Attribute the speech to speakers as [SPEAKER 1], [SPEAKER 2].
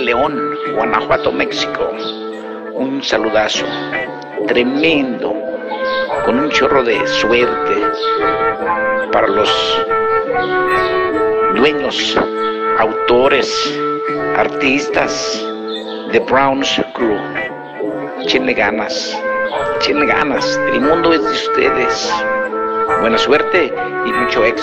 [SPEAKER 1] León, Guanajuato, México. Un saludazo tremendo, con un chorro de suerte para los dueños, autores, artistas de Browns Crew. Échenle ganas, el mundo es de ustedes. Buena suerte y mucho éxito.